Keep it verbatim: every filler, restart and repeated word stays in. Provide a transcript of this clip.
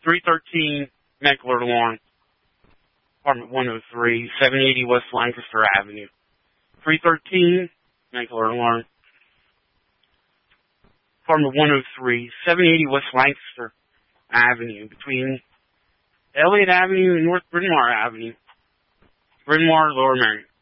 three thirteen Meckler Lawn, apartment one oh three, seven eighty West Lancaster Avenue. three thirteen Meckler Lawn, apartment one oh three, seven eighty West Lancaster Avenue, between Elliott Avenue and North Bryn Mawr Avenue. Bryn Mawr, Lower Merion.